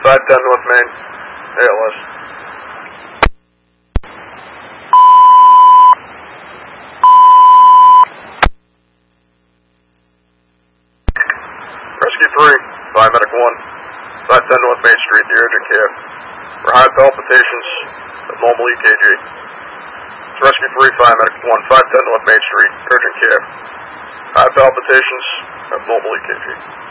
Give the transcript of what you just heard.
510 North Main, ALS. Rescue 3, Paramedic 1, 510 North Main Street, the urgent care. For high palpitations of normal EKG. It's Rescue 3, Paramedic 1, 510 North Main Street, urgent care. High palpitations of normal EKG.